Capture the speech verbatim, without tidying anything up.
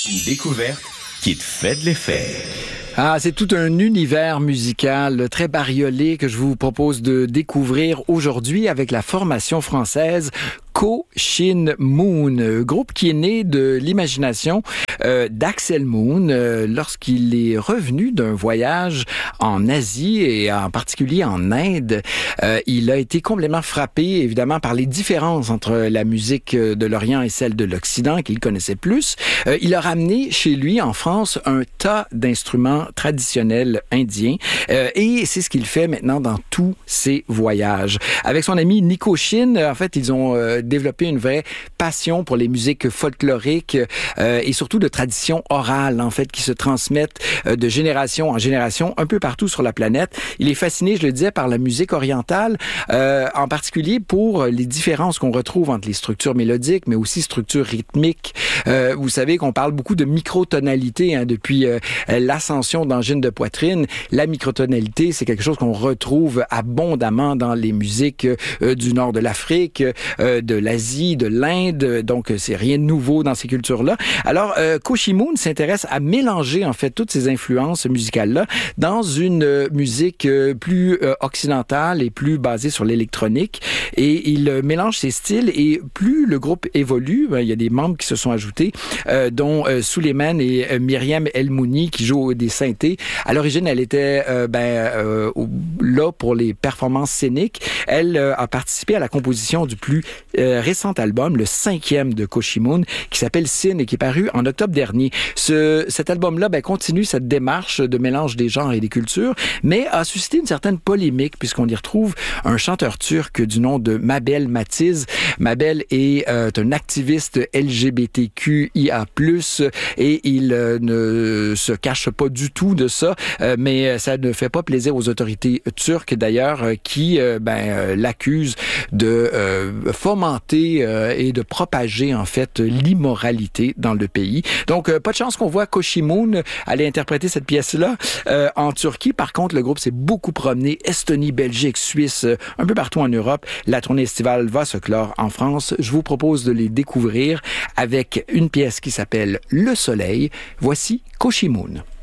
Une découverte qui te fait de l'effet. Ah, c'est tout un univers musical très bariolé que je vous propose de découvrir aujourd'hui avec la formation française Ko Shin Moon, groupe qui est né de l'imagination euh, d'Axel Moon euh, lorsqu'il est revenu d'un voyage en Asie et en particulier en Inde. Euh, il a été complètement frappé, évidemment, par les différences entre la musique de l'Orient et celle de l'Occident qu'il connaissait plus. Euh, il a ramené chez lui, en France, un tas d'instruments traditionnels indiens euh, et c'est ce qu'il fait maintenant dans tous ses voyages. Avec son ami Nico Shin, en fait, ils ont euh, développer une vraie passion pour les musiques folkloriques euh, et surtout de tradition orale, en fait, qui se transmettent euh, de génération en génération un peu partout sur la planète. Il est fasciné, je le disais, par la musique orientale, euh, en particulier pour les différences qu'on retrouve entre les structures mélodiques, mais aussi structures rythmiques. Euh, vous savez qu'on parle beaucoup de microtonalité hein, depuis euh, l'ascension d'angine de poitrine. La microtonalité, c'est quelque chose qu'on retrouve abondamment dans les musiques euh, du nord de l'Afrique, euh, de l'Asie, de l'Inde, donc c'est rien de nouveau dans ces cultures-là. Alors, euh, Ko Shin Moon s'intéresse à mélanger en fait toutes ces influences musicales-là dans une euh, musique euh, plus euh, occidentale et plus basée sur l'électronique. Et il euh, mélange ces styles et plus le groupe évolue, ben, il y a des membres qui se sont ajoutés, euh, dont euh, Suleiman et euh, Myriam El-Mouni qui jouent des synthés. À l'origine, elle était euh, ben, euh, là pour les performances scéniques. Elle euh, a participé à la composition du plus Euh, récent album, le cinquième de Ko Shin Moon, qui s'appelle Sin et qui est paru en octobre dernier. Ce, cet album-là ben, continue cette démarche de mélange des genres et des cultures, mais a suscité une certaine polémique puisqu'on y retrouve un chanteur turc du nom de Mabel Matiz. Mabel est euh, un activiste L G B T Q I A plus, et il euh, ne se cache pas du tout de ça, euh, mais ça ne fait pas plaisir aux autorités turques d'ailleurs, euh, qui euh, ben, euh, l'accusent de euh, fomenter euh, et de propager en fait l'immoralité dans le pays. Donc euh, pas de chance qu'on voit Ko Shin Moon aller interpréter cette pièce-là euh, en Turquie. Par contre, le groupe s'est beaucoup promené Estonie, Belgique, Suisse, euh, un peu partout en Europe. La tournée estivale va se clore en France. Je vous propose de les découvrir avec une pièce qui s'appelle Le Soleil. Voici Ko Shin Moon.